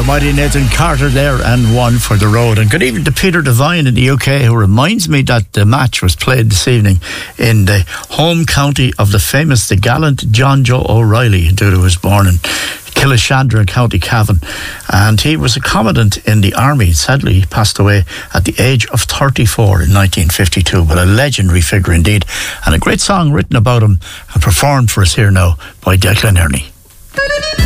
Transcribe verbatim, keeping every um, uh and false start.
the mighty Nathan Carter there, and one for the road. And good evening to Peter Devine in the U K, who reminds me that the match was played this evening in the home county of the famous, the gallant John Joe O'Reilly, dude who was born in Killashandra, County Cavan, and he was a commandant in the army. Sadly, he passed away at the age of thirty-four in nineteen fifty-two, but a legendary figure indeed, and a great song written about him and performed for us here now by Declan Ernie.